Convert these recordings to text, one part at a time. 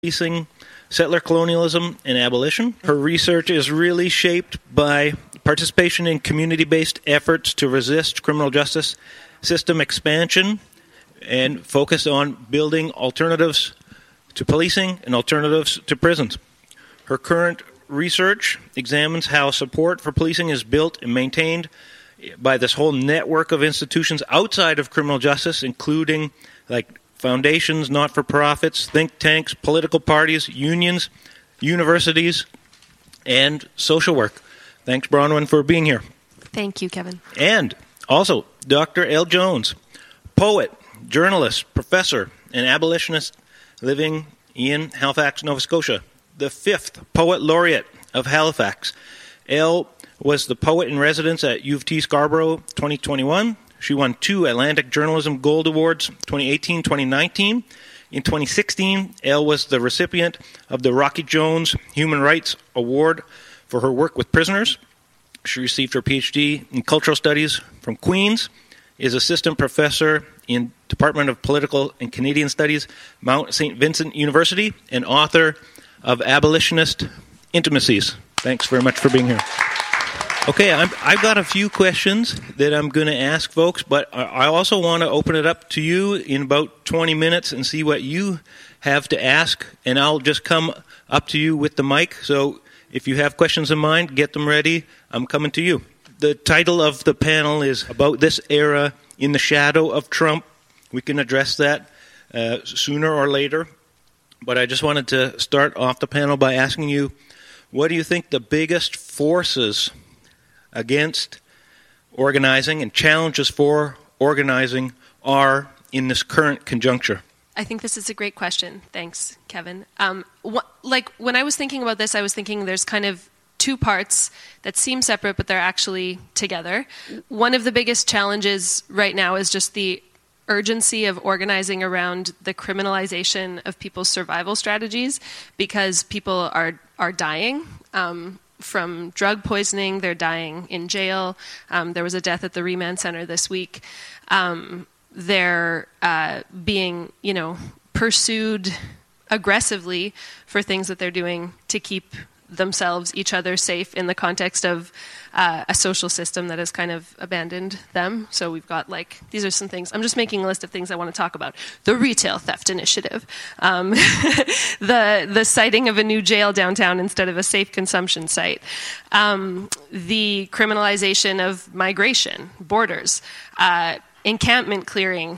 policing, settler colonialism, and abolition. Her research is really shaped by participation in community-based efforts to resist criminal justice system expansion and focus on building alternatives to policing and alternatives to prisons. Her current research examines how support for policing is built and maintained by this whole network of institutions outside of criminal justice, including like foundations, not-for-profits, think tanks, political parties, unions, universities, and social work. Thanks, Bronwyn, for being here. Thank you, Kevin. And also, Dr. Elle Jones, poet, journalist, professor, and abolitionist living in Halifax, Nova Scotia, the 5th Poet Laureate of Halifax. Elle was the poet in residence at U of T Scarborough 2021. She won 2 Atlantic Journalism Gold Awards, 2018-2019. In 2016, Elle was the recipient of the Rocky Jones Human Rights Award for her work with prisoners. She received her PhD in Cultural Studies from Queen's, is assistant professor in Department of Political and Canadian Studies, Mount St. Vincent University, and author of Abolitionist Intimacies. Thanks very much for being here. Okay, I've got a few questions that I'm going to ask folks, but I also want to open it up to you in about 20 minutes and see what you have to ask, and I'll just come up to you with the mic. So if you have questions in mind, get them ready. I'm coming to you. The title of the panel is About This Era in the Shadow of Trump. We can address that sooner or later, but I just wanted to start off the panel by asking you, what do you think the biggest forces against organizing and challenges for organizing are in this current conjuncture? I think this is a great question. Thanks, Kevin. When I was thinking about this, I was thinking there's kind of 2 parts that seem separate, but they're actually together. One of the biggest challenges right now is just the urgency of organizing around the criminalization of people's survival strategies, because people are dying from drug poisoning. They're dying in jail. There was a death at the Remand Center this week. They're being, pursued aggressively for things that they're doing to keep themselves, each other safe in the context of a social system that has kind of abandoned them. So we've got these are some things. I'm just making a list of things I want to talk about. The retail theft initiative, the siting of a new jail downtown instead of a safe consumption site, the criminalization of migration, borders, encampment clearing,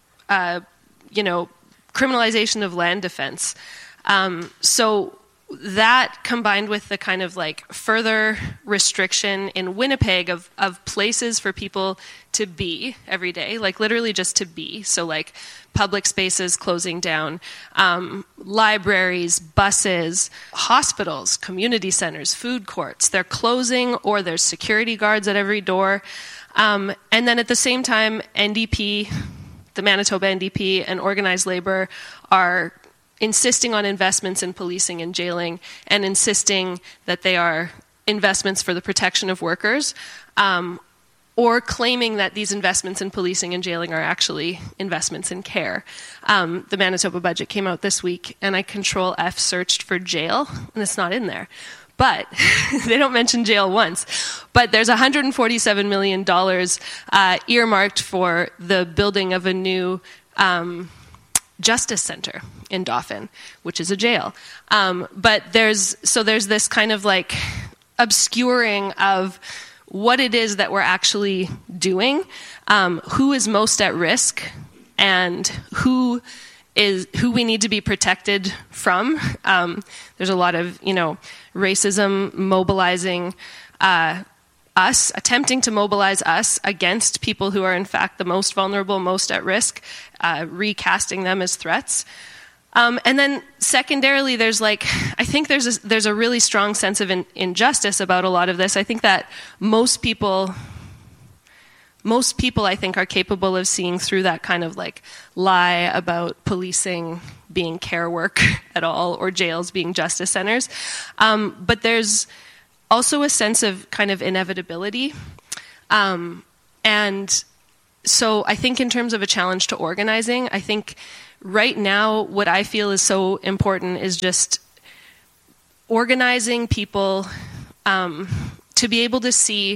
criminalization of land defense. So that combined with the kind of further restriction in Winnipeg of places for people to be every day, literally just to be. So public spaces closing down, libraries, buses, hospitals, community centers, food courts, they're closing, or there's security guards at every door. And then at the same time, NDP, the Manitoba NDP, and organized labor are insisting on investments in policing and jailing, and insisting that they are investments for the protection of workers, or claiming that these investments in policing and jailing are actually investments in care. The Manitoba budget came out this week, and I Control F searched for jail, and it's not in there. But they don't mention jail once. But there's $147 million earmarked for the building of a new Justice Center in Dauphin, which is a jail. But there's this kind of obscuring of what it is that we're actually doing, who is most at risk, and who we need to be protected from. There's a lot of racism mobilizing us, attempting to mobilize us against people who are in fact the most vulnerable, most at risk, recasting them as threats. And then secondarily, there's I think there's a really strong sense of injustice about a lot of this. I think that most people I think are capable of seeing through that kind of lie about policing being care work at all, or jails being justice centers. But there's also a sense of kind of inevitability. And so I think in terms of a challenge to organizing, I think right now, what I feel is so important is just organizing people to be able to see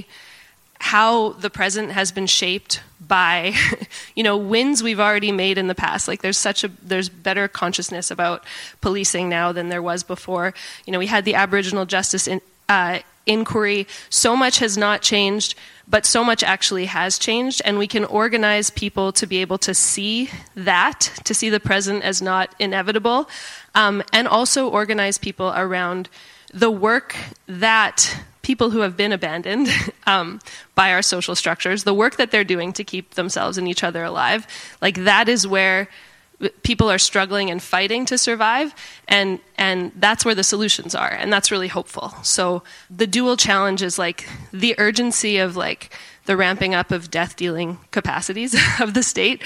how the present has been shaped by, wins we've already made in the past. Like there's better consciousness about policing now than there was before. We had the Aboriginal Justice Inquiry. So much has not changed, but so much actually has changed, and we can organize people to be able to see that, to see the present as not inevitable, and also organize people around the work that people who have been abandoned by our social structures, the work that they're doing to keep themselves and each other alive, like that is where people are struggling and fighting to survive, and that's where the solutions are, and that's really hopeful. So the dual challenge is like the urgency of like the ramping up of death-dealing capacities of the state,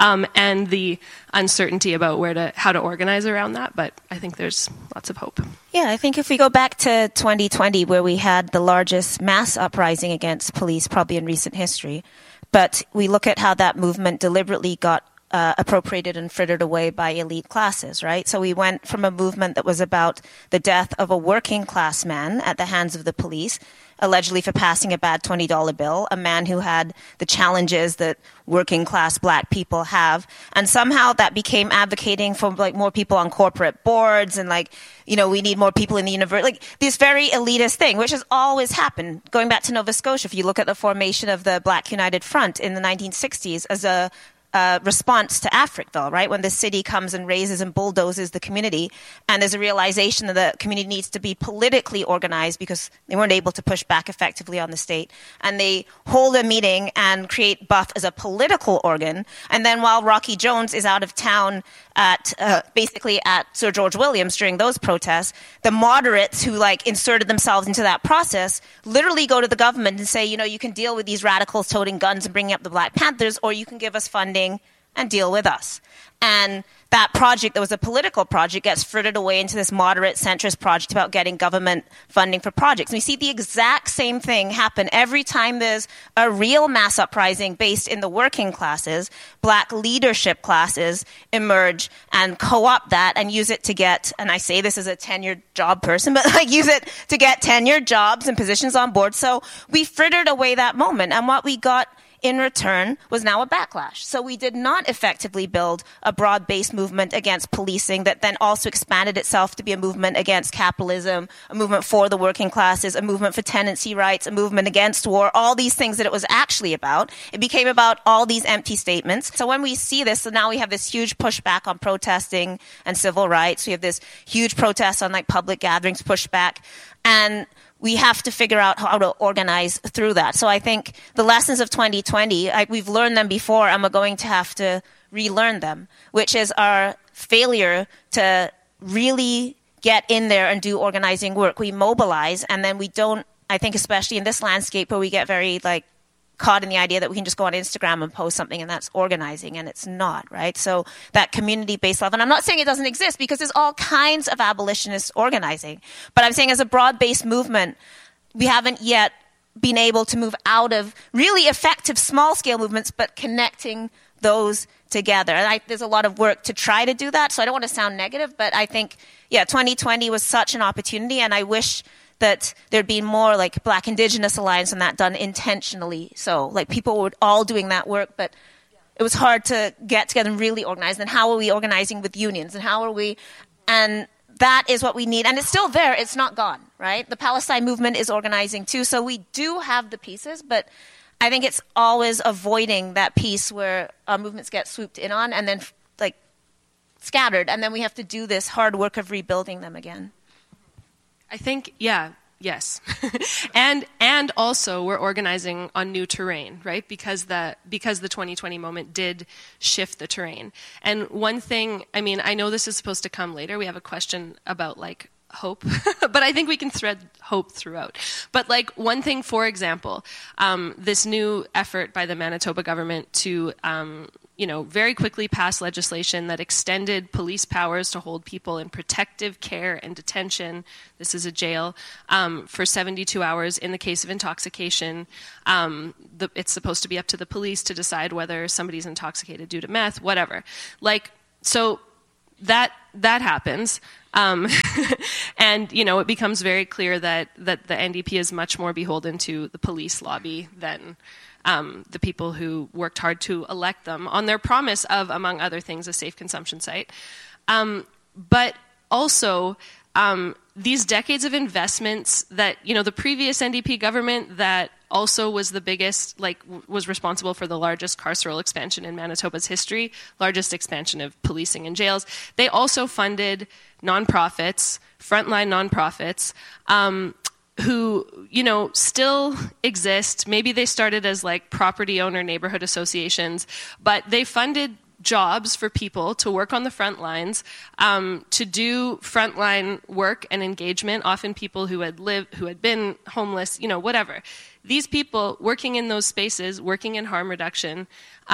and the uncertainty about how to organize around that. But I think there's lots of hope. Yeah, I think if we go back to 2020, where we had the largest mass uprising against police probably in recent history, but we look at how that movement deliberately got appropriated and frittered away by elite classes, right? So we went from a movement that was about the death of a working class man at the hands of the police, allegedly for passing a bad $20 bill, a man who had the challenges that working class black people have. And somehow that became advocating for like more people on corporate boards and like, we need more people in the university, like this very elitist thing, which has always happened. Going back to Nova Scotia, if you look at the formation of the Black United Front in the 1960s as a response to Africville, right? When the city comes and raises and bulldozes the community, and there's a realization that the community needs to be politically organized because they weren't able to push back effectively on the state. And they hold a meeting and create Buff as a political organ. And then while Rocky Jones is out of town basically at Sir George Williams during those protests, the moderates who like inserted themselves into that process literally go to the government and say, you can deal with these radicals toting guns and bringing up the Black Panthers, or you can give us funding and deal with us. And that project that was a political project gets frittered away into this moderate centrist project about getting government funding for projects. And we see the exact same thing happen every time there's a real mass uprising based in the working classes. Black leadership classes emerge and co-opt that and use it to get, and I say this as a tenured job person, but like use it to get tenured jobs and positions on board. So we frittered away that moment, and what we got in return was now a backlash. So we did not effectively build a broad-based movement against policing that then also expanded itself to be a movement against capitalism, a movement for the working classes, a movement for tenancy rights, a movement against war, all these things that it was actually about. It became about all these empty statements. So when we see this, so now we have this huge pushback on protesting and civil rights. We have this huge protest on like public gatherings, pushback, and we have to figure out how to organize through that. So I think the lessons of 2020, we've learned them before, and we're going to have to relearn them, which is our failure to really get in there and do organizing work. We mobilize, and then we don't, I think especially in this landscape where we get very like caught in the idea that we can just go on Instagram and post something and that's organizing, and it's not, right? So that community-based level, and I'm not saying it doesn't exist because there's all kinds of abolitionist organizing, but I'm saying as a broad-based movement, we haven't yet been able to move out of really effective small-scale movements, but connecting those together. And there's a lot of work to try to do that, so I don't want to sound negative, but I think, 2020 was such an opportunity, and I wish that there'd be more like Black Indigenous Alliance and that done intentionally. So like people were all doing that work, but it was hard to get together and really organize. And how are we organizing with unions? And how are we? And that is what we need. And it's still there. It's not gone, right? The Palestine movement is organizing too. So we do have the pieces, but I think it's always avoiding that piece where our movements get swooped in on and then like scattered. And then we have to do this hard work of rebuilding them again. I think, yes. and also we're organizing on new terrain, right? Because the 2020 moment did shift the terrain. And one thing, I know this is supposed to come later. We have a question about like hope, but I think we can thread hope throughout. But like one thing, for example, this new effort by the Manitoba government to very quickly pass legislation that extended police powers to hold people in protective care and detention. This is a jail for 72 hours in the case of intoxication. It's supposed to be up to the police to decide whether somebody's intoxicated due to meth, whatever. Like, So that happens. And, it becomes very clear that the NDP is much more beholden to the police lobby than the people who worked hard to elect them on their promise of, among other things, a safe consumption site. But also, these decades of investments that, the previous NDP government that also was the biggest, was responsible for the largest carceral expansion in Manitoba's history, largest expansion of policing and jails. They also funded nonprofits, frontline nonprofits, who, still exist. Maybe they started as property owner neighborhood associations, but they funded jobs for people to work on the front lines, to do frontline work and engagement, often people who had been homeless, whatever. These people working in those spaces, working in harm reduction,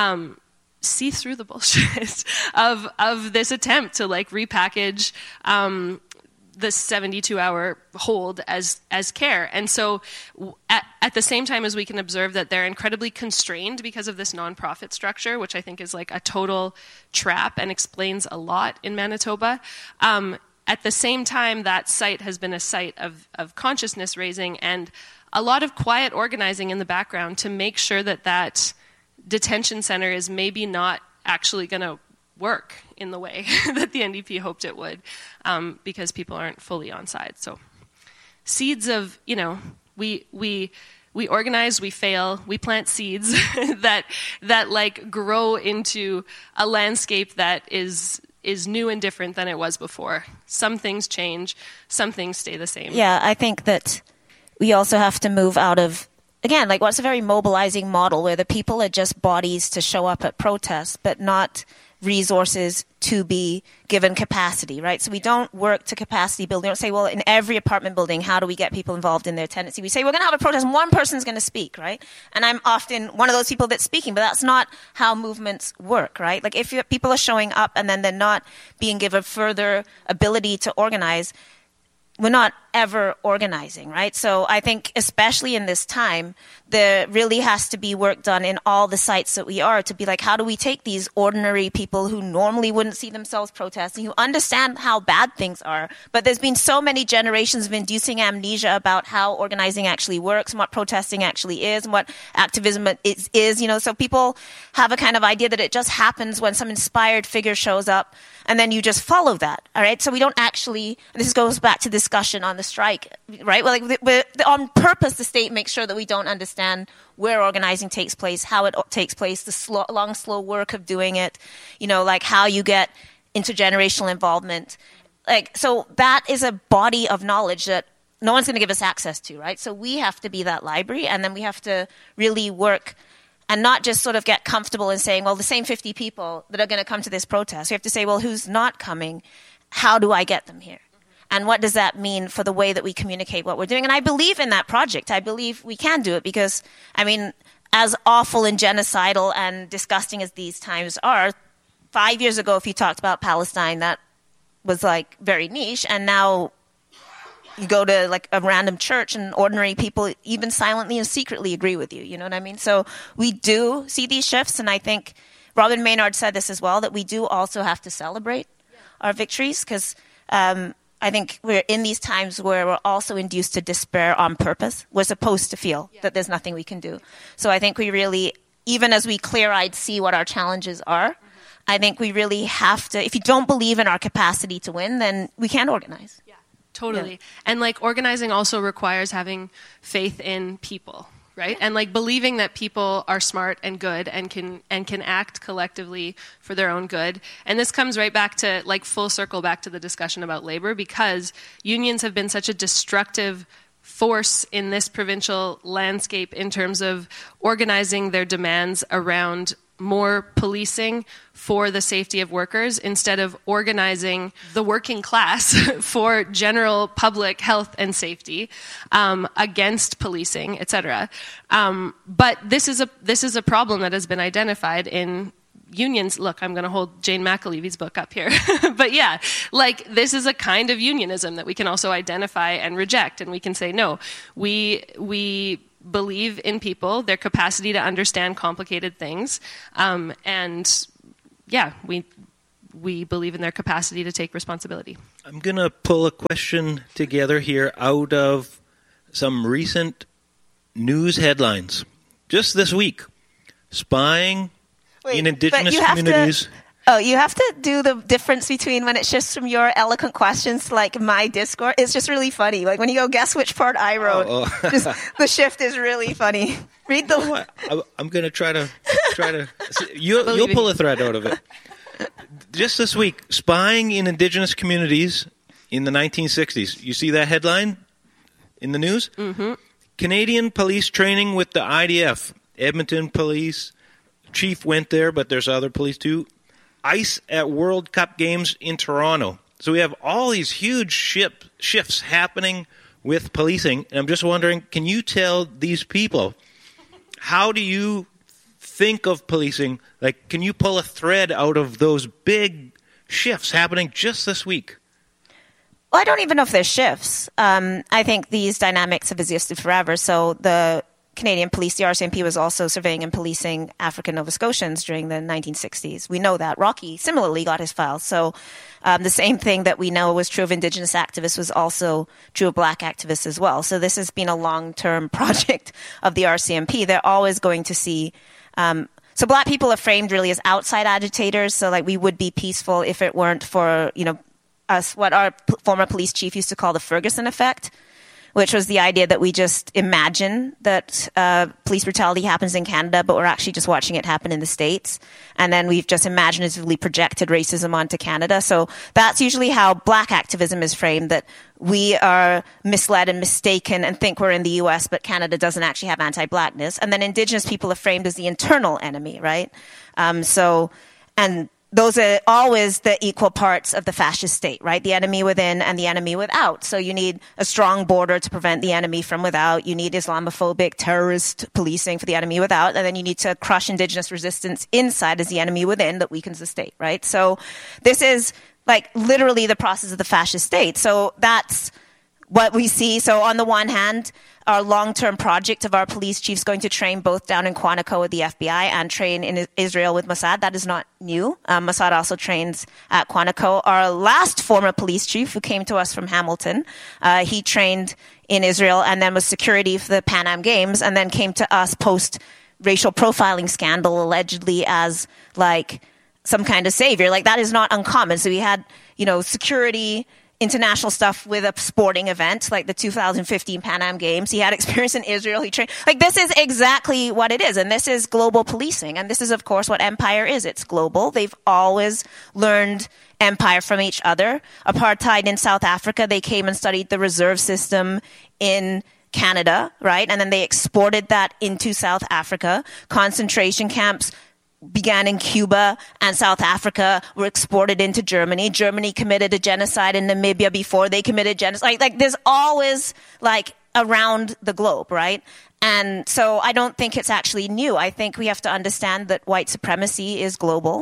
see through the bullshit of this attempt to repackage the 72-hour hold as care. And so at the same time as we can observe that they're incredibly constrained because of this nonprofit structure, which I think is a total trap and explains a lot in Manitoba, at the same time that site has been a site of consciousness raising and a lot of quiet organizing in the background to make sure that detention center is maybe not actually going to work in the way that the NDP hoped it would, because people aren't fully on side. So seeds of, we organize, we fail, we plant seeds that grow into a landscape that is new and different than it was before. Some things change, some things stay the same. Yeah, I think that we also have to move out of, again, what's a very mobilizing model where the people are just bodies to show up at protests, but not resources to be given capacity, right? So we don't work to capacity building. We don't say, well, in every apartment building, how do we get people involved in their tenancy? We say, we're going to have a protest and one person's going to speak, right? And I'm often one of those people that's speaking, but that's not how movements work, right? If people are showing up and then they're not being given further ability to organize, we're not ever organizing, right? So I think especially in this time, there really has to be work done in all the sites that we are to be how do we take these ordinary people who normally wouldn't see themselves protesting, who understand how bad things are, but there's been so many generations of inducing amnesia about how organizing actually works and what protesting actually is and what activism is, so people have a kind of idea that it just happens when some inspired figure shows up and then you just follow that, all right? So we don't actually, this goes back to discussion on the strike, right? Well, on purpose, the state makes sure that we don't understand where organizing takes place, how it takes place, the long, slow work of doing it, how you get intergenerational involvement. So that is a body of knowledge that no one's going to give us access to, right? So we have to be that library, and then we have to really work and not just sort of get comfortable in saying, well, the same 50 people that are going to come to this protest. We have to say, well, who's not coming? How do I get them here? And what does that mean for the way that we communicate what we're doing? And I believe in that project. I believe we can do it because, as awful and genocidal and disgusting as these times are, 5 years ago, if you talked about Palestine, that was very niche. And now you go to a random church and ordinary people even silently and secretly agree with you. You know what I mean? So we do see these shifts. And I think Robin Maynard said this as well, that we do also have to celebrate our victories because I think we're in these times where we're also induced to despair on purpose. We're supposed to feel that there's nothing we can do. So I think we really, even as we clear-eyed see what our challenges are, I think we really have to, if you don't believe in our capacity to win, then we can't organize. Yeah, totally. Yeah. And organizing also requires having faith in people. Right? And believing that people are smart and good and can act collectively for their own good. And this comes right back to full circle back to the discussion about labor, because unions have been such a destructive force in this provincial landscape in terms of organizing their demands around more policing for the safety of workers instead of organizing the working class for general public health and safety against policing, etc. But this is a problem that has been identified in unions. Look, I'm going to hold Jane McAlevy's book up here. But yeah, this is a kind of unionism that we can also identify and reject, and we can say, no, we believe in people, their capacity to understand complicated things, and yeah, we we believe in their capacity to take responsibility. I'm going to pull a question together here out of some recent news headlines. Just this week, spying in Indigenous communities. You have to do the difference between when it shifts from your eloquent questions to like my discourse. It's just really funny. Like when you go, guess which part I wrote. Just, the shift is really funny. Read the. I'm going to try to. You'll pull a thread out of it. Just this week, spying in Indigenous communities in the 1960s. You see that headline in the news? Mm-hmm. Canadian police training with the IDF. Edmonton police chief went there, but there's other police too. ICE at World Cup games in Toronto. So we have all these huge shifts happening with policing. And I'm just wondering, can you tell these people, how do you think of policing? Like, can you pull a thread out of those big shifts happening just this week? Well, I don't even know if there's shifts. I think these dynamics have existed forever. So the Canadian police, the RCMP, was also surveying and policing African Nova Scotians during the 1960s. We know that. Rocky similarly got his files. So the same thing that we know was true of Indigenous activists was also true of Black activists as well. So this has been a long-term project of the RCMP. They're always going to see... so Black people are framed really as outside agitators. So like we would be peaceful if it weren't for, us, what our former police chief used to call the Ferguson effect, which was the idea that we just imagine that police brutality happens in Canada, but we're actually just watching it happen in the States. And then we've just imaginatively projected racism onto Canada. So that's usually how Black activism is framed, that we are misled and mistaken and think we're in the U.S., but Canada doesn't actually have anti-Blackness. And then Indigenous people are framed as the internal enemy, right? And those are always the equal parts of the fascist state, right? The enemy within and the enemy without. So you need a strong border to prevent the enemy from without. You need Islamophobic terrorist policing for the enemy without. And then you need to crush Indigenous resistance inside as the enemy within that weakens the state, right? So this is like literally the process of the fascist state. So that's what we see. So on the one hand, our long-term project of our police chiefs going to train both down in Quantico with the FBI and train in Israel with Mossad. That is not new. Mossad also trains at Quantico. Our last former police chief who came to us from Hamilton, he trained in Israel and then was security for the Pan Am Games and then came to us post racial profiling scandal allegedly as like some kind of savior. Like that is not uncommon. So we had, security, international stuff with a sporting event like the 2015 Pan Am Games. He had experience in Israel. He trained. Like this is exactly what it is. And this is global policing. And this is, of course, what empire is. It's global. They've always learned empire from each other. Apartheid in South Africa, they came and studied the reserve system in Canada, right? And then they exported that into South Africa. Concentration camps began in Cuba and South Africa, were exported into Germany. Germany committed a genocide in Namibia before they committed genocide. Like there's always like around the globe, right? And so I don't think it's actually new. I think we have to understand that white supremacy is global,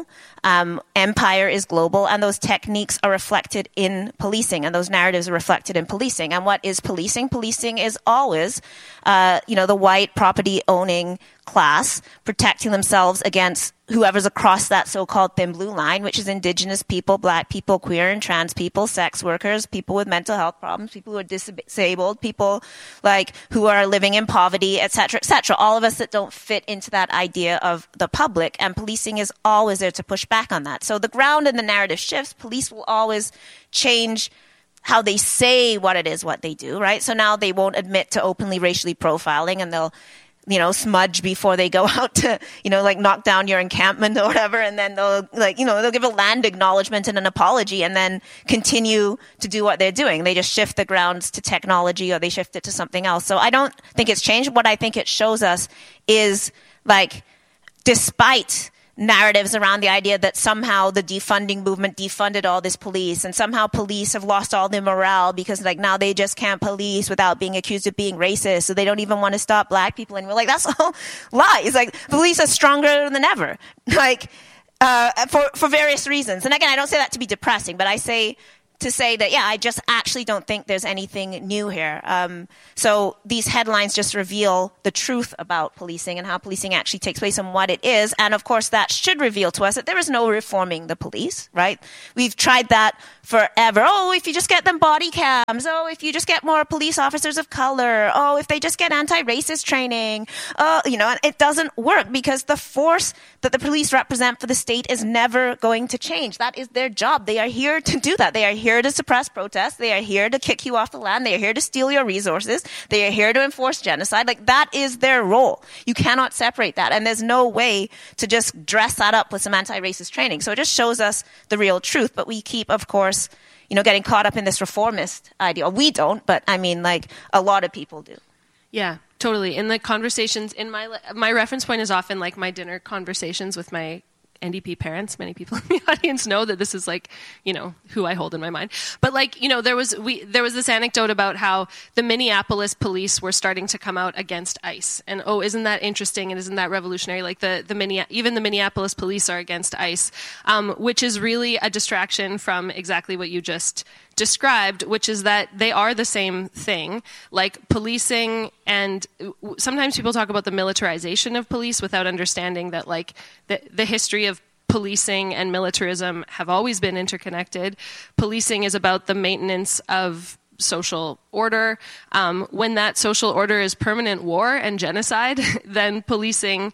empire is global, and those techniques are reflected in policing, and those narratives are reflected in policing. And what is policing? Policing is always, the white property-owning class protecting themselves against whoever's across that so-called thin blue line, which is Indigenous people, Black people, queer and trans people, sex workers, people with mental health problems, people who are disabled, people like who are living in poverty, et cetera, all of us that don't fit into that idea of the public. And policing is always there to push back on that. So the ground and the narrative shifts. Police will always change how they say what it is, what they do, right? So now they won't admit to openly racially profiling, and they'll smudge before they go out to, knock down your encampment or whatever. And then they'll they'll give a land acknowledgement and an apology and then continue to do what they're doing. They just shift the grounds to technology or they shift it to something else. So I don't think it's changed. What I think it shows us is like, despite narratives around the idea that somehow the defunding movement defunded all this police and somehow police have lost all their morale because like now they just can't police without being accused of being racist, so they don't even want to stop Black people. And we're like, that's all lies. Like police are stronger than ever, like for various reasons. And again, I don't say that to be depressing, but I say to say that, I just actually don't think there's anything new here. So these headlines just reveal the truth about policing and how policing actually takes place and what it is. And of course, that should reveal to us that there is no reforming the police, right? We've tried that forever. Oh, if you just get them body cams. Oh, if you just get more police officers of color. Oh, if they just get anti-racist training. And it doesn't work because the force that the police represent for the state is never going to change. That is their job. They are here to do that. They are here to suppress protests. They are here to kick you off the land. They are here to steal your resources. They are here to enforce genocide. Like, that is their role. You cannot separate that. And there's no way to just dress that up with some anti-racist training. So it just shows us the real truth. But we keep, of course, getting caught up in this reformist idea. We don't, but I mean, like, a lot of people do. Yeah, totally. In the conversations, in my reference point is often like my dinner conversations with my NDP parents. Many people in the audience know that this is like, who I hold in my mind. But there was this anecdote about how the Minneapolis police were starting to come out against ICE. And isn't that interesting and isn't that revolutionary? Like even the Minneapolis police are against ICE, which is really a distraction from exactly what you just described, which is that they are the same thing. Like policing, and sometimes people talk about the militarization of police without understanding that like the history of policing and militarism have always been interconnected. Policing is about the maintenance of social order. When that social order is permanent war and genocide, then policing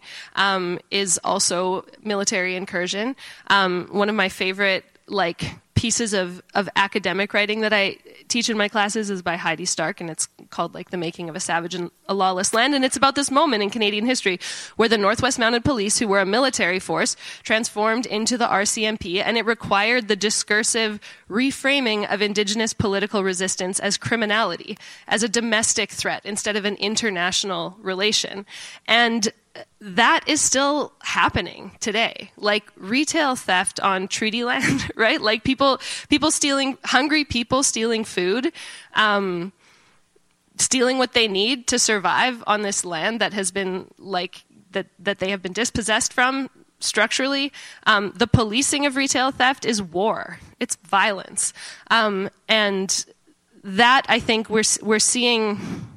is also military incursion. One of my favorite pieces of academic writing that I teach in my classes is by Heidi Stark, and it's called The Making of a Savage in a Lawless Land. And it's about this moment in Canadian history where the Northwest Mounted Police, who were a military force, transformed into the RCMP, and it required the discursive reframing of Indigenous political resistance as criminality, as a domestic threat instead of an international relation. And that is still happening today. Like retail theft on treaty land, right? Like people stealing, hungry people stealing food, stealing what they need to survive on this land that has been that they have been dispossessed from structurally. The policing of retail theft is war. It's violence. And that, I think we're seeing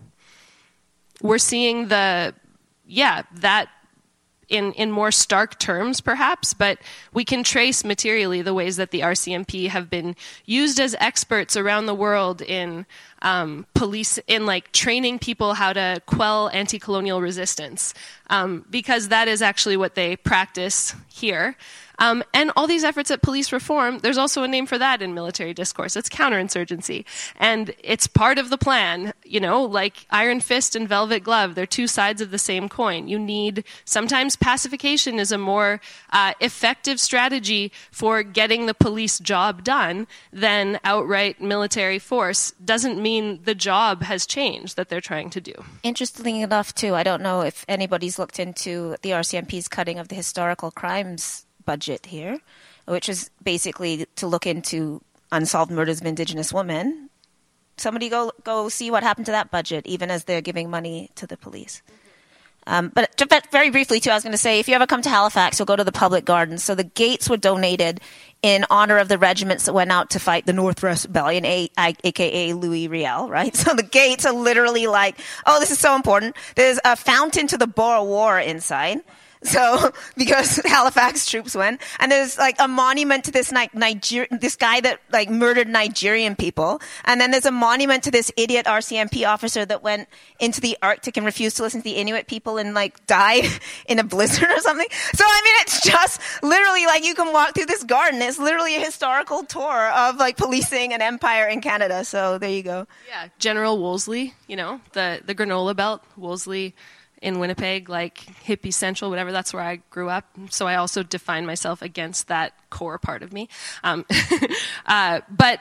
that in more stark terms, perhaps, but we can trace materially the ways that the RCMP have been used as experts around the world in police, in training people how to quell anti-colonial resistance, because that is actually what they practice here. And all these efforts at police reform, there's also a name for that in military discourse. It's counterinsurgency. And it's part of the plan, like Iron Fist and Velvet Glove. They're two sides of the same coin. Sometimes pacification is a more effective strategy for getting the police job done than outright military force. Doesn't mean the job has changed that they're trying to do. Interestingly enough, too, I don't know if anybody's looked into the RCMP's cutting of the historical crimes budget here, which is basically to look into unsolved murders of Indigenous women. Somebody go see what happened to that budget, even as they're giving money to the police. But very briefly, too, I was going to say, if you ever come to Halifax, you'll go to the Public Gardens. So the gates were donated in honor of the regiments that went out to fight the Northwest Rebellion, a.k.a. Louis Riel, right? So the gates are literally this is so important. There's a fountain to the Boer War inside. So, because Halifax troops went, and there's a monument to this this guy that murdered Nigerian people, and then there's a monument to this idiot RCMP officer that went into the Arctic and refused to listen to the Inuit people and died in a blizzard or something. So I mean, it's just literally you can walk through this garden. It's literally a historical tour of policing and empire in Canada. So there you go. Yeah, General Wolseley, the granola belt, Wolseley. In Winnipeg, hippie central, whatever, that's where I grew up. So I also define myself against that core part of me. But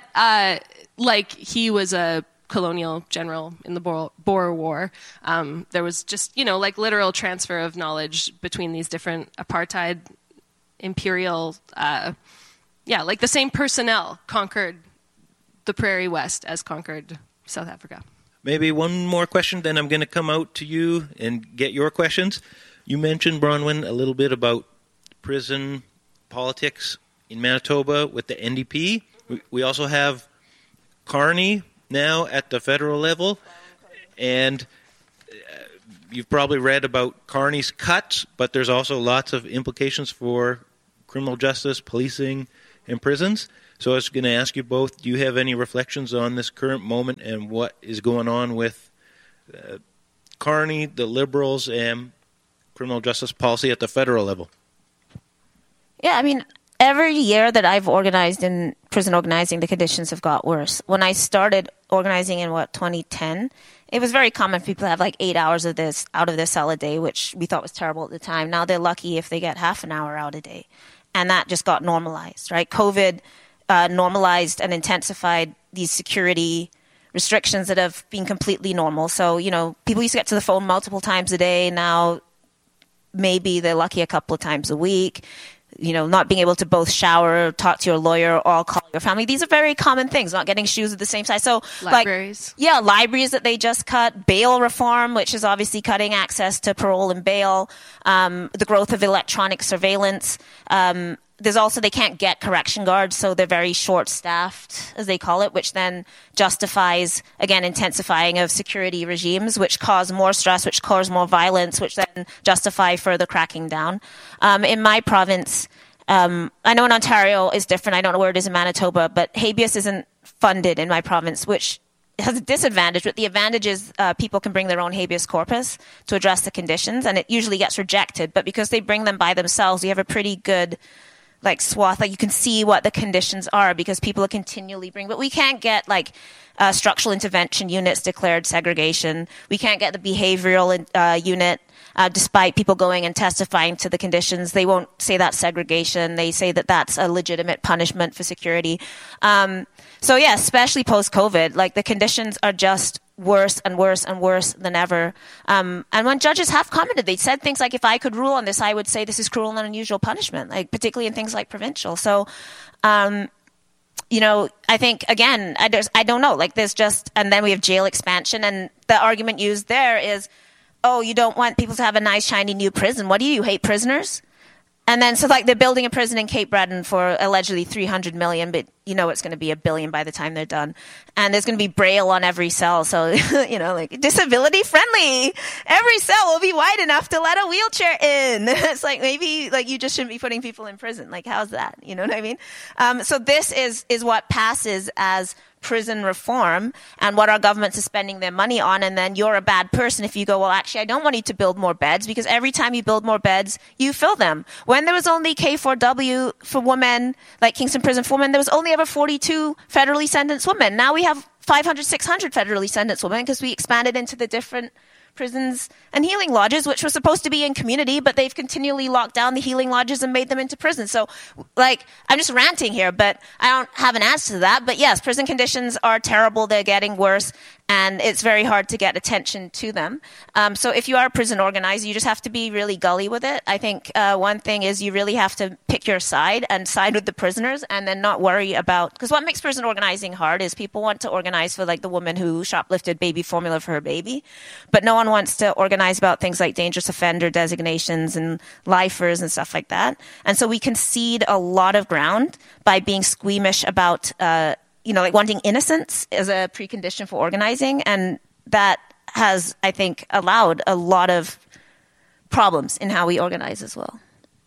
he was a colonial general in the Boer War. There was just, literal transfer of knowledge between these different apartheid, imperial, the same personnel conquered the Prairie West as conquered South Africa. Maybe one more question, then I'm going to come out to you and get your questions. You mentioned, Bronwyn, a little bit about prison politics in Manitoba with the NDP. We also have Carney now at the federal level, and you've probably read about Carney's cuts, but there's also lots of implications for criminal justice, policing, and prisons. So I was going to ask you both, do you have any reflections on this current moment and what is going on with Carney, the Liberals, and criminal justice policy at the federal level? Yeah, I mean, every year that I've organized in prison organizing, the conditions have got worse. When I started organizing in, 2010, it was very common for people to have like 8 hours of this out of their cell a day, which we thought was terrible at the time. Now they're lucky if they get half an hour out a day. And that just got normalized, right? COVID normalized and intensified these security restrictions that have been completely normal. So, people used to get to the phone multiple times a day. Now maybe they're lucky a couple of times a week. Not being able to both shower, talk to your lawyer, or call your family. These are very common things, not getting shoes of the same size. So, libraries. Libraries that they just cut, bail reform, which is obviously cutting access to parole and bail, the growth of electronic surveillance. There's also, they can't get correction guards, so they're very short-staffed, as they call it, which then justifies, again, intensifying of security regimes, which cause more stress, which cause more violence, which then justify further cracking down. In my province, I know in Ontario is different. I don't know where it is in Manitoba, but habeas isn't funded in my province, which has a disadvantage, but the advantage is people can bring their own habeas corpus to address the conditions, and it usually gets rejected. But because they bring them by themselves, you have a pretty good swath, you can see what the conditions are because people are continually bringing. But we can't get structural intervention units declared segregation. We can't get the behavioral unit, despite people going and testifying to the conditions. They won't say that's segregation. They say that that's a legitimate punishment for security. So yeah, especially post-COVID, the conditions are just worse and worse and worse than ever. And when judges have commented, they said things like, if I could rule on this, I would say this is cruel and unusual punishment, particularly in things like provincial. So, I think, again, I don't know, there's just, and then we have jail expansion, and the argument used there is, oh, you don't want people to have a nice, shiny new prison. What do you hate prisoners? And then, so they're building a prison in Cape Breton for allegedly $300 million, but it's going to be $1 billion by the time they're done. And there's going to be Braille on every cell. So, disability friendly. Every cell will be wide enough to let a wheelchair in. It's maybe you just shouldn't be putting people in prison. How's that? You know what I mean? So this is what passes as prison reform and what our governments are spending their money on. And then you're a bad person if you go, well, actually, I don't want you to build more beds, because every time you build more beds, you fill them. When there was only K4W for women, Kingston Prison for Women, there was only ever 42 federally sentenced women. Now we have 500, 600 federally sentenced women because we expanded into the different prisons and healing lodges, which were supposed to be in community, but they've continually locked down the healing lodges and made them into prisons. So, I'm just ranting here, but I don't have an answer to that. But yes, prison conditions are terrible. They're getting worse, and it's very hard to get attention to them. So if you are a prison organizer, you just have to be really gully with it. I think one thing is you really have to pick your side and side with the prisoners, and then not worry about, because what makes prison organizing hard is people want to organize for the woman who shoplifted baby formula for her baby, but no one wants to organize about things like dangerous offender designations and lifers and stuff like that. And so we concede a lot of ground by being squeamish about wanting innocence as a precondition for organizing. And that has, I think, allowed a lot of problems in how we organize as well.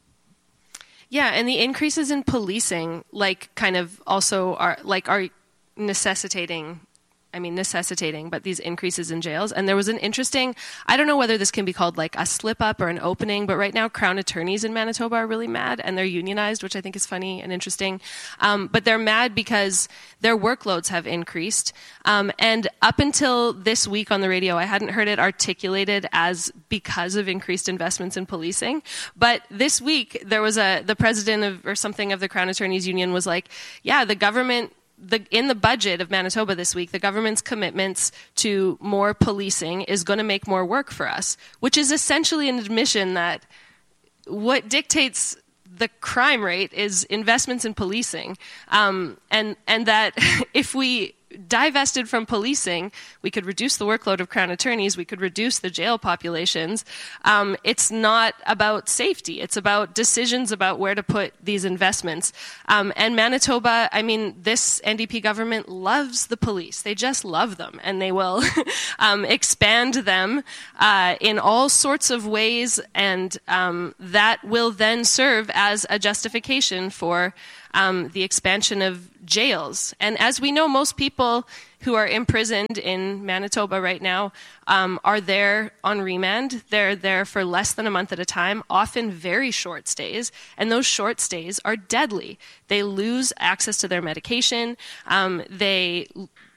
Yeah, and the increases in policing, kind of also are necessitating, but these increases in jails. And there was an interesting, I don't know whether this can be called a slip up or an opening, but right now Crown attorneys in Manitoba are really mad, and they're unionized, which I think is funny and interesting. But they're mad because their workloads have increased. And up until this week on the radio, I hadn't heard it articulated as because of increased investments in policing. But this week, there was the president of the Crown Attorneys Union was like, yeah, the government, in the budget of Manitoba this week, the government's commitments to more policing is going to make more work for us, which is essentially an admission that what dictates the crime rate is investments in policing, and that if we divested from policing, we could reduce the workload of Crown attorneys, we could reduce the jail populations. It's not about safety. It's about decisions about where to put these investments. And Manitoba, I mean, this NDP government loves the police. They just love them, and they will expand them in all sorts of ways, and that will then serve as a justification for the expansion of jails. And as we know, most people who are imprisoned in Manitoba right now are there on remand. They're there for less than a month at a time, often very short stays, and those short stays are deadly. They lose access to their medication. They,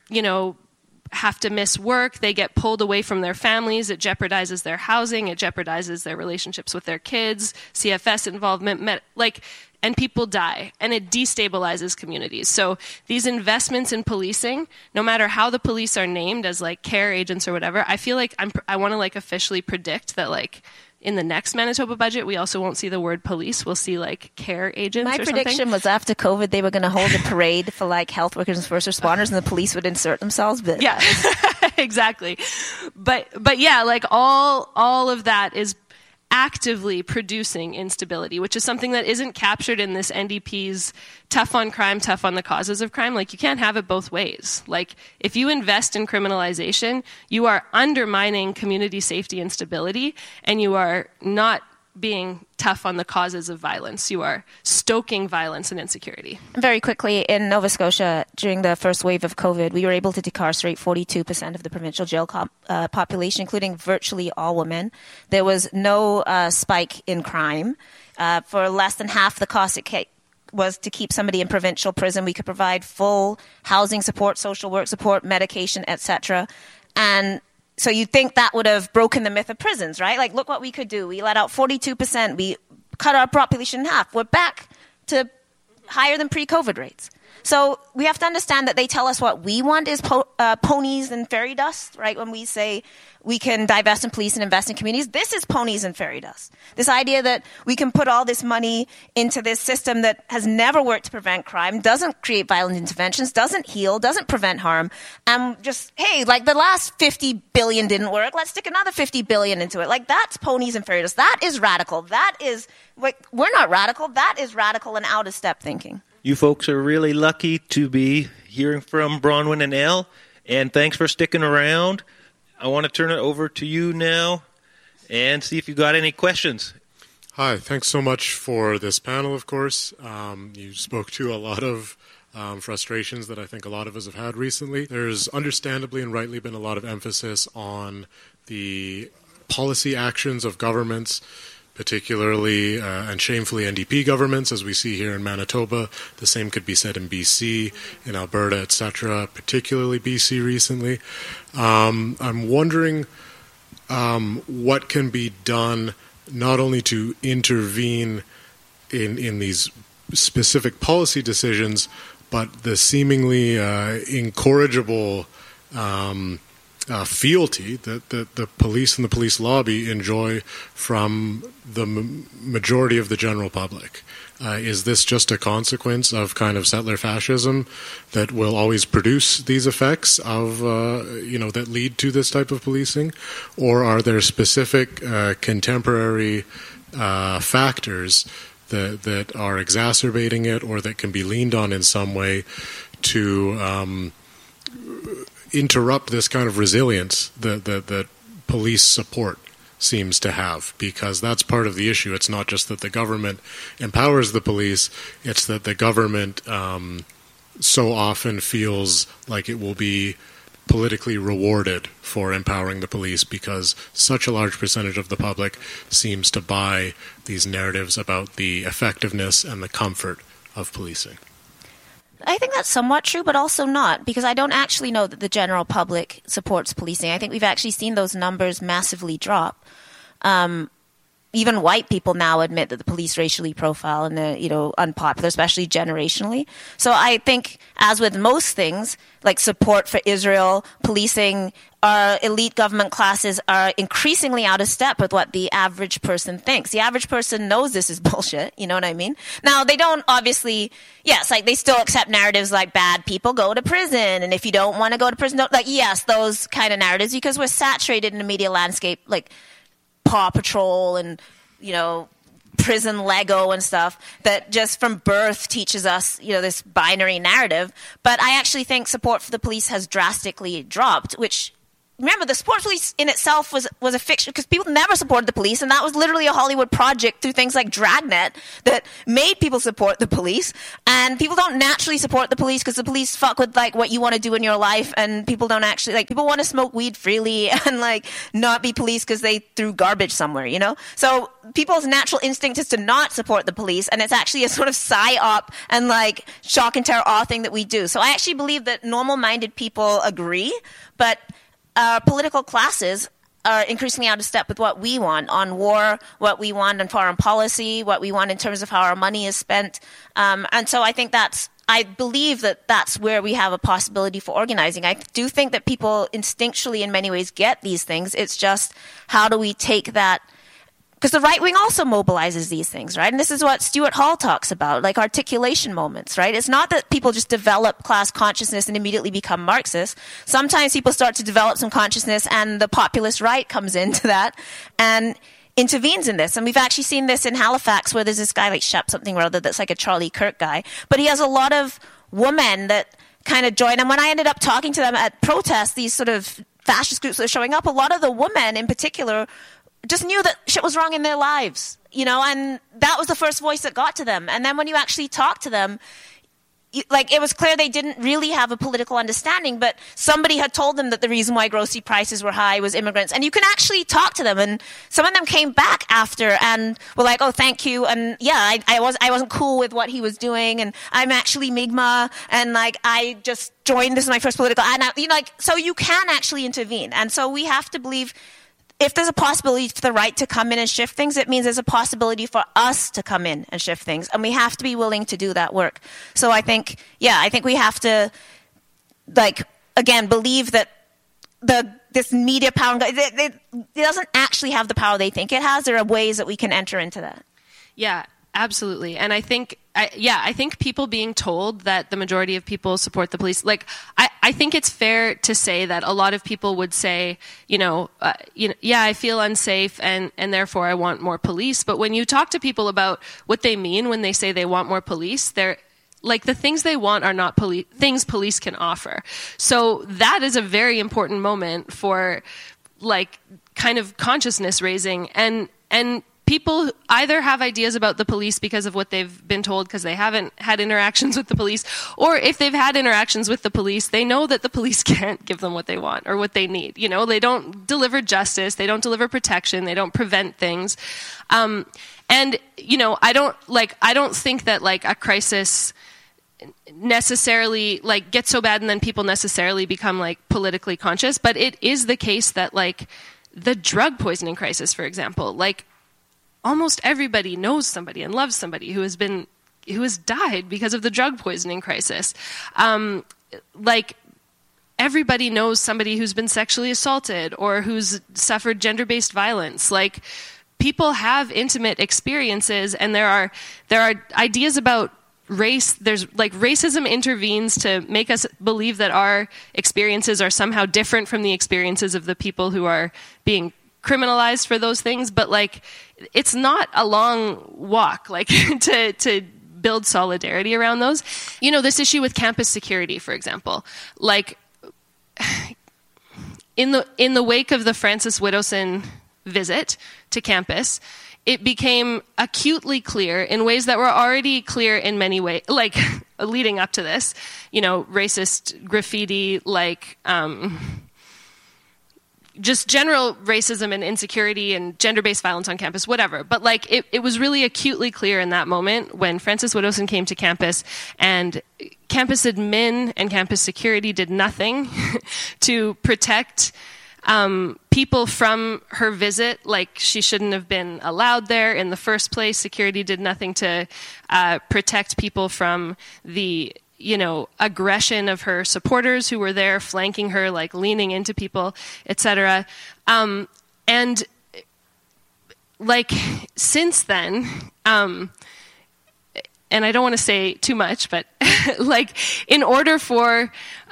have to miss work. They get pulled away from their families. It jeopardizes their housing. It jeopardizes their relationships with their kids, CFS involvement, and people die, and it destabilizes communities. So these investments in policing, no matter how the police are named as care agents or whatever, I feel like I want to officially predict that in the next Manitoba budget, we also won't see the word police. We'll see care agents. My or prediction something. was after COVID, they were going to hold a parade for health workers and first responders, and the police would insert themselves. But yeah, exactly. But yeah, all of that is actively producing instability, which is something that isn't captured in this NDP's tough on crime, tough on the causes of crime. You can't have it both ways. If you invest in criminalization, you are undermining community safety and stability, and you are not being tough on the causes of violence. You are stoking violence and insecurity. Very quickly, in Nova Scotia, during the first wave of COVID, we were able to decarcerate 42% of the provincial jail population, including virtually all women. There was no spike in crime. For less than half the cost it was to keep somebody in provincial prison. We could provide full housing support, social work support, medication, etc. And so you'd think that would have broken the myth of prisons, right? Look what we could do. We let out 42%. We cut our population in half. We're back to higher than pre-COVID rates. So we have to understand that they tell us what we want is ponies and fairy dust, right? When we say we can divest in police and invest in communities, this is ponies and fairy dust. This idea that we can put all this money into this system that has never worked to prevent crime, doesn't create violent interventions, doesn't heal, doesn't prevent harm, and just, hey, the last 50 billion didn't work, let's stick another 50 billion into it. That's ponies and fairy dust. That is radical. That is, we're not radical. That is radical and out of step thinking. You folks are really lucky to be hearing from Bronwyn and Elle, and thanks for sticking around. I want to turn it over to you now and see if you got any questions. Hi, thanks so much for this panel, of course. You spoke to a lot of frustrations that I think a lot of us have had recently. There's understandably and rightly been a lot of emphasis on the policy actions of governments, particularly and shamefully NDP governments, as we see here in Manitoba. The same could be said in BC, in Alberta, etc., particularly BC recently. I'm wondering what can be done not only to intervene in these specific policy decisions, but the seemingly incorrigible fealty that the police and the police lobby enjoy from the majority of the general public. Is this just a consequence of kind of settler fascism that will always produce these effects of, that lead to this type of policing? Or are there specific contemporary factors that are exacerbating it, or that can be leaned on in some way to interrupt this kind of resilience that police support seems to have? Because that's part of the issue. It's not just that the government empowers the police, it's that the government so often feels like it will be politically rewarded for empowering the police, because such a large percentage of the public seems to buy these narratives about the effectiveness and the comfort of policing. I think that's somewhat true, but also not, because I don't actually know that the general public supports policing. I think we've actually seen those numbers massively drop. Even white people now admit that the police racially profile and they're, unpopular, especially generationally. So I think, as with most things, like support for Israel, policing our elite government classes are increasingly out of step with what the average person thinks. The average person knows this is bullshit. You know what I mean? Now, they don't obviously, yes, like they still accept narratives like bad people go to prison. And if you don't want to go to prison, like, yes, those kind of narratives, because we're saturated in the media landscape, like Paw Patrol and, you know, prison Lego and stuff that just from birth teaches us, you know, this binary narrative. But I actually think support for the police has drastically dropped, which, remember, the support for police in itself was a fiction because people never supported the police, and that was literally a Hollywood project through things like Dragnet that made people support the police. And people don't naturally support the police because the police fuck with like what you want to do in your life, and people don't actually, like, people want to smoke weed freely and like not be police because they threw garbage somewhere, you know? So people's natural instinct is to not support the police, and it's actually a sort of psyop and like shock and terror awe thing that we do. So I actually believe that normal-minded people agree, but political classes are increasingly out of step with what we want on war, what we want on foreign policy, what we want in terms of how our money is spent. And so I think I believe that that's where we have a possibility for organizing. I do think that people instinctually in many ways get these things. It's just how do we take that? Because the right wing also mobilizes these things, right? And this is what Stuart Hall talks about, like articulation moments, right? It's not that people just develop class consciousness and immediately become Marxist. Sometimes people start to develop some consciousness and the populist right comes into that and intervenes in this. And we've actually seen this in Halifax where there's this guy like Shep something or other that's like a Charlie Kirk guy. But he has a lot of women that kind of join. And when I ended up talking to them at protests, these sort of fascist groups that are showing up, a lot of the women in particular just knew that shit was wrong in their lives, you know, and that was the first voice that got to them. And then when you actually talk to them, like, it was clear they didn't really have a political understanding, but somebody had told them that the reason why grocery prices were high was immigrants. And you can actually talk to them. And some of them came back after and were like, oh, thank you. And yeah, I wasn't cool with what he was doing. And I'm actually Mi'kmaq. And like, I just joined, this is my first political, and you know, like, so you can actually intervene. And so we have to believe if there's a possibility for the right to come in and shift things, it means there's a possibility for us to come in and shift things. And we have to be willing to do that work. So I think we have to, like, again, believe that this media power, it doesn't actually have the power they think it has. There are ways that we can enter into that. Yeah, absolutely. And I think people being told that the majority of people support the police, like, I think it's fair to say that a lot of people would say, yeah, I feel unsafe and therefore I want more police. But when you talk to people about what they mean when they say they want more police, they're like, the things they want are not things police can offer. So that is a very important moment for, like, kind of consciousness raising, and people either have ideas about the police because of what they've been told because they haven't had interactions with the police, or if they've had interactions with the police, they know that the police can't give them what they want or what they need. You know, they don't deliver justice, they don't deliver protection, they don't prevent things. And, you know, I don't think that, like, a crisis necessarily, like, gets so bad and then people necessarily become, like, politically conscious. But it is the case that, like, the drug poisoning crisis, for example, like, almost everybody knows somebody and loves somebody who has died because of the drug poisoning crisis. Like, everybody knows somebody who's been sexually assaulted or who's suffered gender-based violence. Like, people have intimate experiences, and there are ideas about race. There's, like, racism intervenes to make us believe that our experiences are somehow different from the experiences of the people who are being criminalized for those things. But, like, it's not a long walk, like, to build solidarity around those. You know, this issue with campus security, for example, like, in the wake of the Francis Widdowson visit to campus, it became acutely clear in ways that were already clear in many ways, like, leading up to this, you know, racist graffiti, like, just general racism and insecurity and gender-based violence on campus, whatever. But, like, it was really acutely clear in that moment when Francis Widdowson came to campus, and campus admin and campus security did nothing to protect people from her visit. Like, she shouldn't have been allowed there in the first place. Security did nothing to protect people from the, aggression of her supporters who were there flanking her, like leaning into people, etc. And like since then, and I don't want to say too much, but like in order for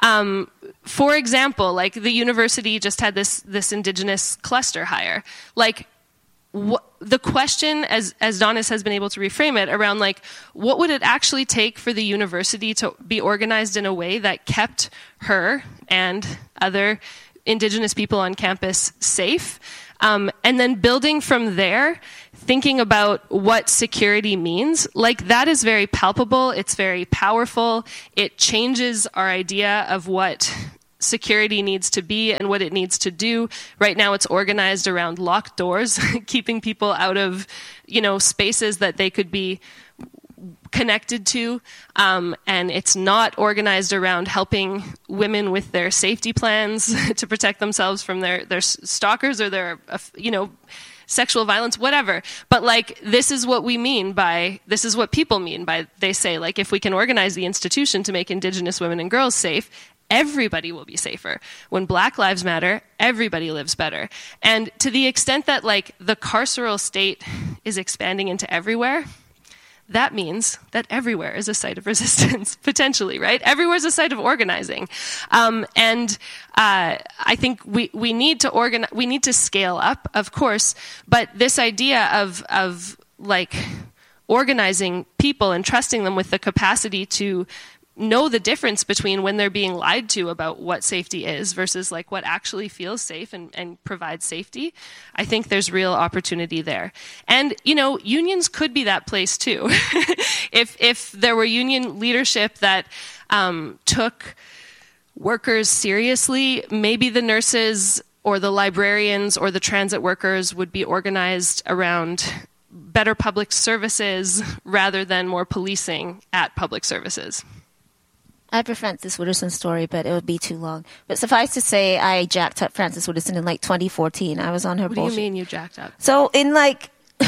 example, like the university just had this Indigenous cluster hire, like. The question, as Donis has been able to reframe it, around like what would it actually take for the university to be organized in a way that kept her and other Indigenous people on campus safe, and then building from there, thinking about what security means. Like that is very palpable. It's very powerful. It changes our idea of what security needs to be and what it needs to do. Right now it's organized around locked doors, keeping people out of, spaces that they could be connected to. And it's not organized around helping women with their safety plans to protect themselves from their stalkers or their, sexual violence, whatever. But like, this is what people mean by, they say, like, if we can organize the institution to make Indigenous women and girls safe, everybody will be safer. When Black Lives Matter, everybody lives better. And to the extent that like the carceral state is expanding into everywhere, that means that everywhere is a site of resistance, potentially, right? Everywhere is a site of organizing. And I think we need to organize, we need to scale up, of course, but this idea of like organizing people and trusting them with the capacity to know the difference between when they're being lied to about what safety is versus like what actually feels safe and provides safety. I think there's real opportunity there. And, unions could be that place too. If there were union leadership that took workers seriously, maybe the nurses or the librarians or the transit workers would be organized around better public services rather than more policing at public services. I have a Frances Wooderson story, but it would be too long. But suffice to say, I jacked up Frances Wooderson in like 2014. I was on her bullshit. What do you mean you jacked up? So in like... Now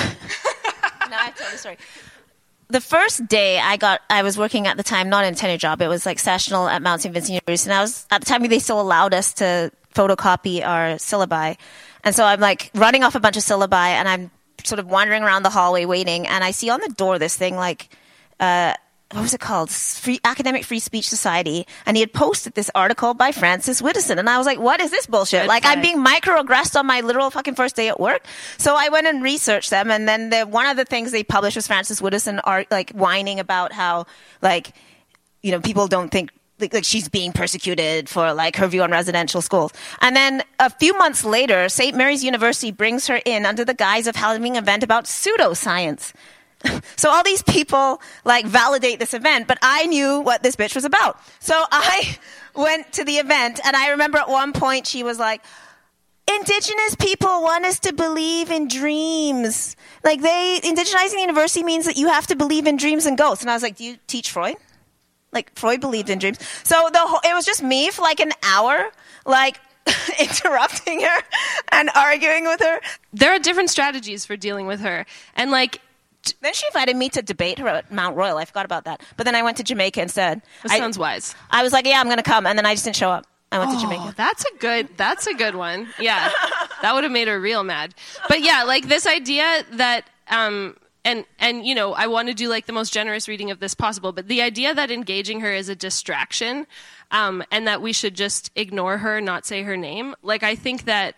I tell the story. The first day I was working at the time, not in a tenure job. It was like sessional at Mount St. Vincent University. And I was, at the time, they still allowed us to photocopy our syllabi. And so I'm like running off a bunch of syllabi and I'm sort of wandering around the hallway waiting. And I see on the door this thing like... what was it called? Academic Free Speech Society. And he had posted this article by Frances Wooderson. And I was like, what is this bullshit? Like, I'm being microaggressed on my literal fucking first day at work. So I went and researched them. And then one of the things they published was Frances Wooderson like whining about how, like, people don't think like she's being persecuted for like her view on residential schools. And then a few months later, St. Mary's University brings her in under the guise of having an event about pseudoscience. So all these people like validate this event, but I knew what this bitch was about. So I went to the event and I remember at one point she was like, Indigenous people want us to believe in dreams. Like indigenizing the university means that you have to believe in dreams and ghosts. And I was like, do you teach Freud? Like Freud believed in dreams. So it was just me for like an hour, like interrupting her and arguing with her. There are different strategies for dealing with her. And like, then she invited me to debate her at Mount Royal. I forgot about that. But then I went to Jamaica instead. That sounds wise. I was like, yeah, I'm going to come. And then I just didn't show up. I went to Jamaica. That's a good one. Yeah. That would have made her real mad. But yeah, like this idea that, and I want to do like the most generous reading of this possible, but the idea that engaging her is a distraction, and that we should just ignore her, not say her name. Like, I think that,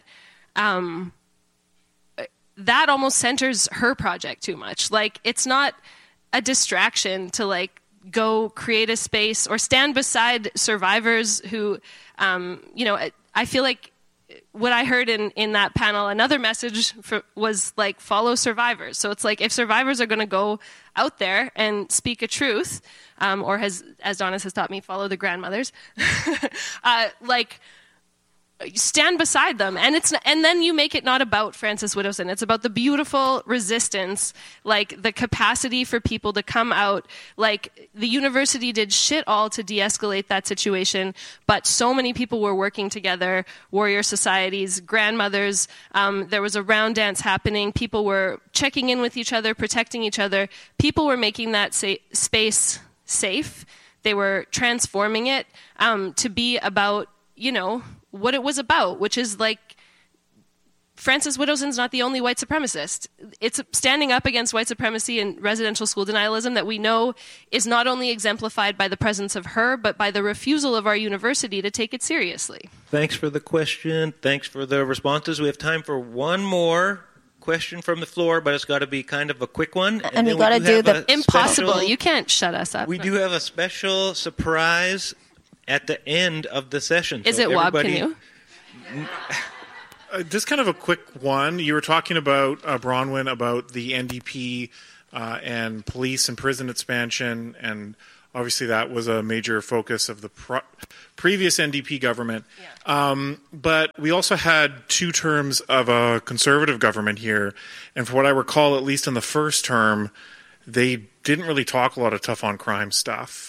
that almost centers her project too much. Like, it's not a distraction to like go create a space or stand beside survivors who, I feel like what I heard in that panel, another message was like follow survivors. So it's like if survivors are going to go out there and speak a truth, or as Donis has taught me, follow the grandmothers, stand beside them, and then you make it not about Frances Wooderson. It's about the beautiful resistance, like the capacity for people to come out. Like the university did shit all to de-escalate that situation, but so many people were working together, warrior societies, grandmothers. There was a round dance happening. People were checking in with each other, protecting each other. People were making that space safe They were transforming it to be about, what it was about, which is like, Francis Widdowson's not the only white supremacist. It's standing up against white supremacy and residential school denialism that we know is not only exemplified by the presence of her, but by the refusal of our university to take it seriously. Thanks for the question. Thanks for the responses. We have time for one more question from the floor, but it's got to be kind of a quick one. And we got to do the impossible. You can't shut us up. We do have a special surprise at the end of the session. Is it Wab Kinew? Just kind of a quick one. You were talking about, Bronwyn, about the NDP and police and prison expansion, and obviously that was a major focus of the previous NDP government. Yeah. But we also had 2 terms of a conservative government here, and for what I recall, at least in the first term, they didn't really talk a lot of tough on crime stuff.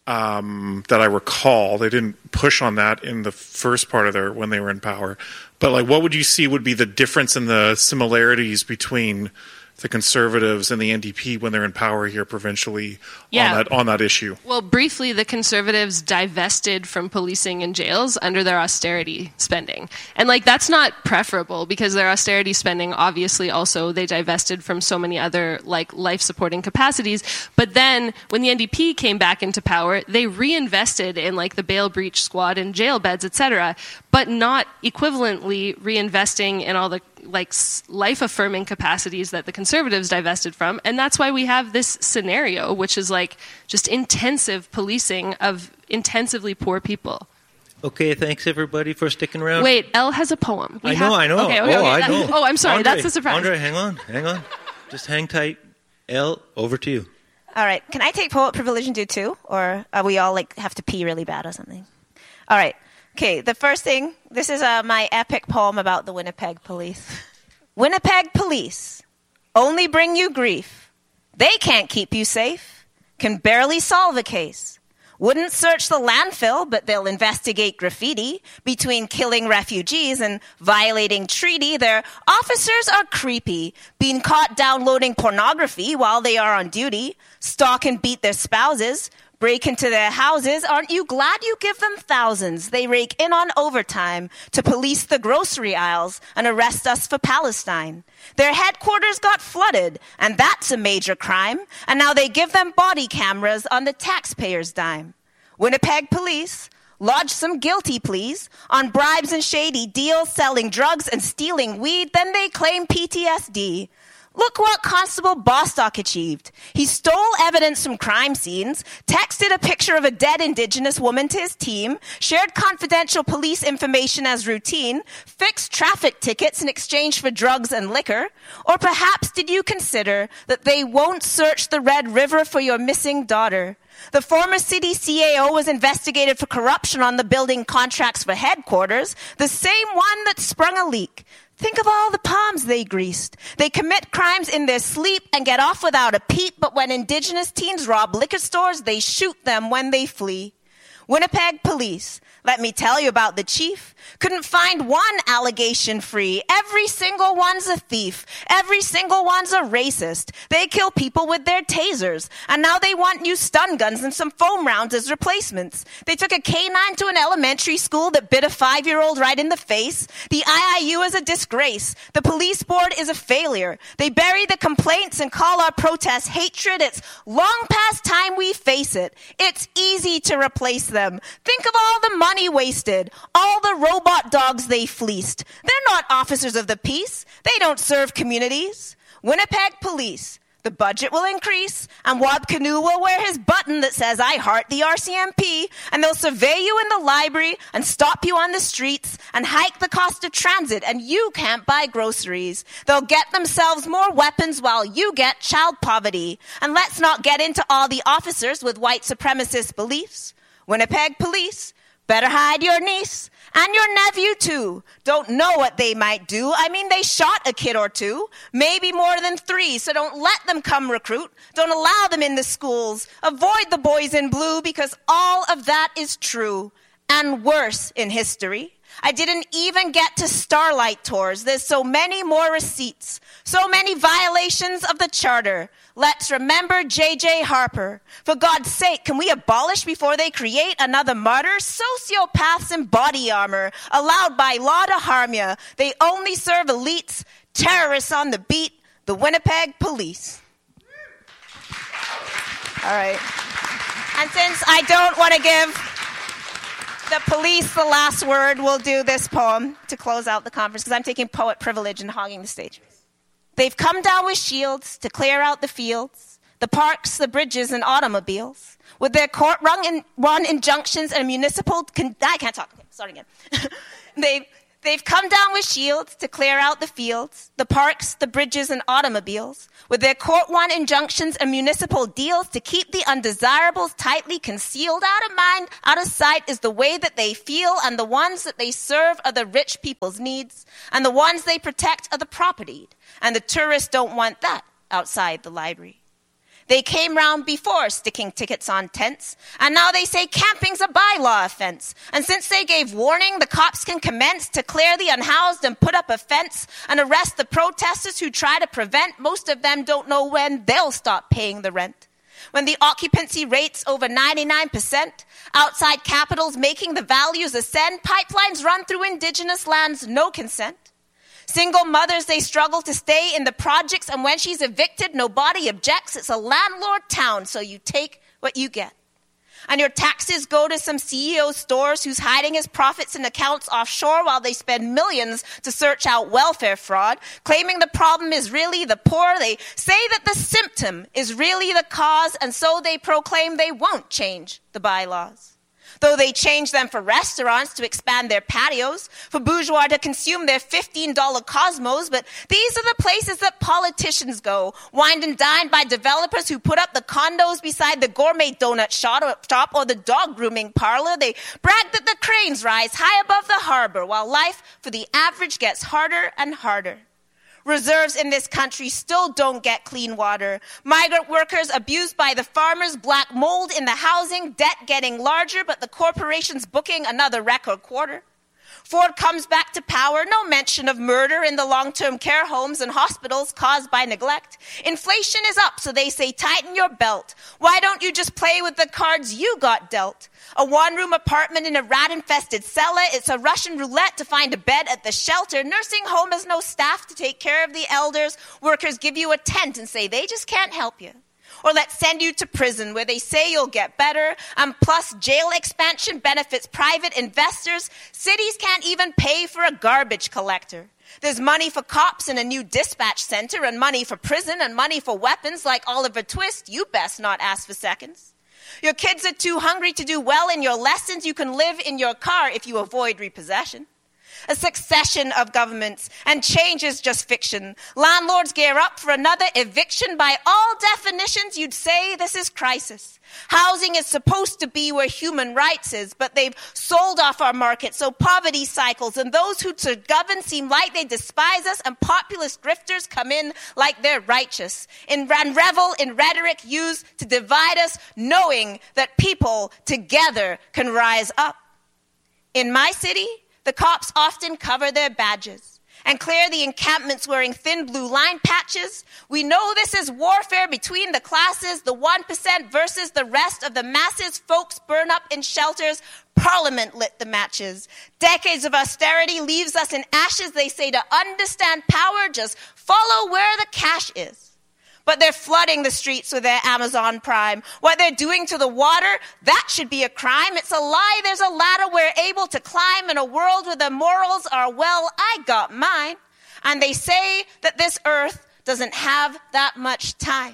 That I recall, they didn't push on that in the first part of when they were in power. But like, what would you see would be the difference in the similarities between the Conservatives and the NDP when they're in power here provincially on that issue? Well, briefly, the Conservatives divested from policing and jails under their austerity spending. And like, that's not preferable, because their austerity spending, obviously also they divested from so many other like life-supporting capacities. But then when the NDP came back into power, they reinvested in like the bail breach squad and jail beds, etc., but not equivalently reinvesting in all the like life-affirming capacities that the Conservatives divested from. And that's why we have this scenario, which is like just intensive policing of intensively poor people. Okay, thanks everybody for sticking around. Wait, Elle has a poem. I know. Okay, I know. Oh, I'm sorry, Andre, that's a surprise. Andre, hang on. Just hang tight. Elle, over to you. All right, can I take poet privilege and do 2? Or are we all like have to pee really bad or something? All right. Okay, the first thing, this is my epic poem about the Winnipeg police. Winnipeg police only bring you grief. They can't keep you safe, can barely solve a case. Wouldn't search the landfill, but they'll investigate graffiti. Between killing refugees and violating treaty, their officers are creepy, being caught downloading pornography while they are on duty, stalk and beat their spouses, break into their houses. Aren't you glad you give them thousands? They rake in on overtime to police the grocery aisles and arrest us for Palestine. Their headquarters got flooded, and that's a major crime. And now they give them body cameras on the taxpayers' dime. Winnipeg police lodge some guilty pleas on bribes and shady deals, selling drugs and stealing weed. Then they claim PTSD. Look what Constable Bostock achieved. He stole evidence from crime scenes, texted a picture of a dead Indigenous woman to his team, shared confidential police information as routine, fixed traffic tickets in exchange for drugs and liquor. Or perhaps did you consider that they won't search the Red River for your missing daughter? The former city CAO was investigated for corruption on the building contracts for headquarters, the same one that sprung a leak. Think of all the palms they greased. They commit crimes in their sleep and get off without a peep, but when Indigenous teens rob liquor stores, they shoot them when they flee. Winnipeg police, let me tell you about the chief. Couldn't find one allegation free. Every single one's a thief. Every single one's a racist. They kill people with their tasers. And now they want new stun guns and some foam rounds as replacements. They took a canine to an elementary school that bit a 5-year-old right in the face. The IIU is a disgrace. The police board is a failure. They bury the complaints and call our protests hatred. It's long past time we face it. It's easy to replace them. Think of all the money wasted. All the robot dogs they fleeced. They're not officers of the peace. They don't serve communities. Winnipeg police. The budget will increase, and Wab Kinew will wear his button that says, I heart the RCMP, and they'll survey you in the library and stop you on the streets and hike the cost of transit, and you can't buy groceries. They'll get themselves more weapons while you get child poverty. And let's not get into all the officers with white supremacist beliefs. Winnipeg police, better hide your niece and your nephew too. Don't know what they might do. I mean, they shot a kid or two, maybe more than 3, so don't let them come recruit. Don't allow them in the schools. Avoid the boys in blue because all of that is true and worse in history. I didn't even get to Starlight Tours. There's so many more receipts, so many violations of the charter. Let's remember J.J. Harper. For God's sake, can we abolish before they create another martyr? Sociopaths in body armor, allowed by law to harm ya. They only serve elites, terrorists on the beat, the Winnipeg Police. All right. And since I don't want to give the police the last word, we'll do this poem to close out the conference, because I'm taking poet privilege and hogging the stage. They've come down with shields to clear out the fields, the parks, the bridges, and automobiles, with their court-run injunctions and municipal... I can't talk. Okay, start again. They've come down with shields to clear out the fields, the parks, the bridges, and automobiles, with their court-won injunctions and municipal deals to keep the undesirables tightly concealed. Out of mind, out of sight is the way that they feel, and the ones that they serve are the rich people's needs, and the ones they protect are the propertied, and the tourists don't want that outside the library. They came round before sticking tickets on tents, and now they say camping's a bylaw offense. And since they gave warning, the cops can commence to clear the unhoused and put up a fence and arrest the protesters who try to prevent. Most of them don't know when they'll stop paying the rent. When the occupancy rate's over 99%, outside capitals making the values ascend, pipelines run through indigenous lands, no consent. Single mothers, they struggle to stay in the projects, and when she's evicted, nobody objects. It's a landlord town, so you take what you get. And your taxes go to some CEO stores who's hiding his profits in accounts offshore while they spend millions to search out welfare fraud, claiming the problem is really the poor. They say that the symptom is really the cause, and so they proclaim they won't change the bylaws. Though they change them for restaurants to expand their patios, for bourgeois to consume their $15 Cosmos, but these are the places that politicians go, wined and dined by developers who put up the condos beside the gourmet donut shop or the dog grooming parlor. They brag that the cranes rise high above the harbor, while life for the average gets harder and harder. Reserves in this country still don't get clean water. Migrant workers abused by the farmers, black mold in the housing, debt getting larger, but the corporations booking another record quarter. Ford comes back to power, no mention of murder in the long-term care homes and hospitals caused by neglect. Inflation is up, so they say tighten your belt. Why don't you just play with the cards you got dealt? A one-room apartment in a rat-infested cellar. It's a Russian roulette to find a bed at the shelter. Nursing home has no staff to take care of the elders. Workers give you a tent and say they just can't help you. Or let's send you to prison where they say you'll get better. Plus, jail expansion benefits private investors. Cities can't even pay for a garbage collector. There's money for cops and a new dispatch center, and money for prison, and money for weapons like Oliver Twist. You best not ask for seconds. Your kids are too hungry to do well in your lessons. You can live in your car if you avoid repossession. A succession of governments, and change is just fiction. Landlords gear up for another eviction. By all definitions, you'd say this is crisis. Housing is supposed to be where human rights is, but they've sold off our market, so poverty cycles, and those who to govern seem like they despise us, and populist grifters come in like they're righteous, and revel in rhetoric used to divide us, knowing that people together can rise up. In my city, the cops often cover their badges and clear the encampments wearing thin blue line patches. We know this is warfare between the classes, the 1% versus the rest of the masses. Folks burn up in shelters. Parliament lit the matches. Decades of austerity leaves us in ashes. They say to understand power, just follow where the cash is. But they're flooding the streets with their Amazon Prime. What they're doing to the water, that should be a crime. It's a lie. There's a ladder we're able to climb in a world where the morals are, well, I got mine. And they say that this earth doesn't have that much time.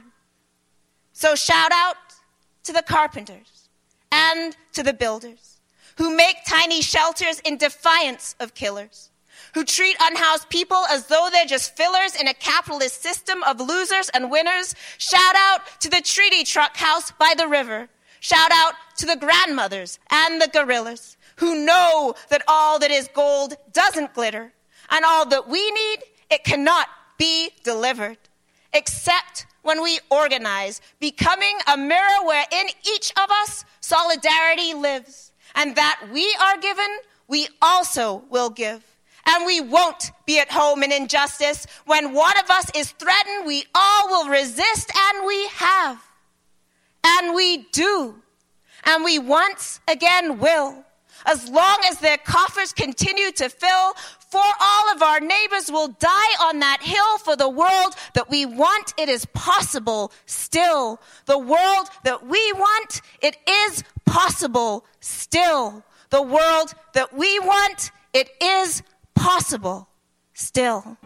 So shout out to the carpenters and to the builders who make tiny shelters in defiance of killers, who treat unhoused people as though they're just fillers in a capitalist system of losers and winners. Shout out to the treaty truck house by the river. Shout out to the grandmothers and the gorillas who know that all that is gold doesn't glitter, and all that we need, it cannot be delivered, except when we organize, becoming a mirror wherein each of us solidarity lives, and that we are given we also will give. And we won't be at home in injustice. When one of us is threatened, we all will resist, and we have. And we do. And we once again will. As long as their coffers continue to fill, for all of our neighbors will die on that hill for the world that we want. It is possible still. The world that we want, it is possible still. The world that we want, it is possible still.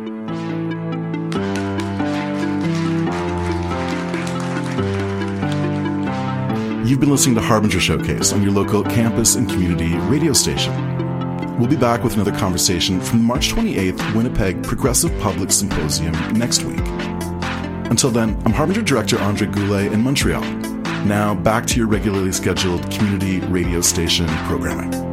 You've been listening to Harbinger Showcase on your local campus and community radio station. We'll be back with another conversation from the March 28th Winnipeg Progressive Public Symposium next week. Until then, I'm Harbinger Director Andre Goulet in Montreal. Now back to your regularly scheduled community radio station programming.